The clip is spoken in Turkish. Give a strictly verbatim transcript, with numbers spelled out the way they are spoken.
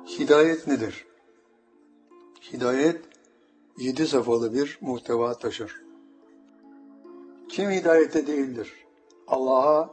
Hidayet nedir? Hidayet, yedi safhalı bir muhteva taşır. Kim hidayette değildir? Allah'a